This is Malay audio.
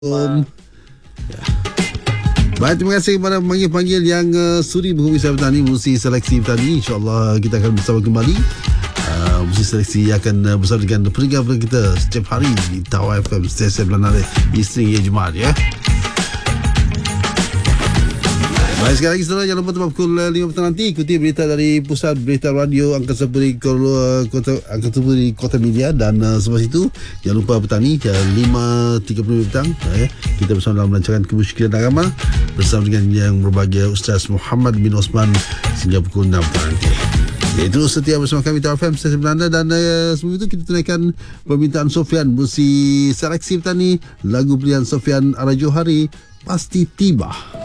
Ya. Baik, terima kasih kepada panggil-panggil yang sudi berhubungi saya petani Musi Seleksi Petani. InsyaAllah kita akan bersama kembali. Musi Seleksi akan bersama dengan pendengar-pendengar kita setiap hari di Tawai FM stesen Belanare Isnin hingga Jumaat ya. Baik, sekali lagi saudara, jangan lupa tempat pukul 5 petang nanti ikuti berita dari Pusat Berita Radio Angkasa Puri Kota Media. Dan selepas itu jangan lupa petani jam 5.30 petang kita bersama dalam rancangan Kemusykilan Agama bersama dengan yang berbahagia Ustaz Muhammad bin Osman sehingga pukul 6 petang nanti. Itu setia bersama kami Tawai FM stesen Belanda. Dan sebelum itu kita tunaikan permintaan Sofian Musi Seleksi Petani, lagu pilihan Sofian Arajohari Pasti Tiba.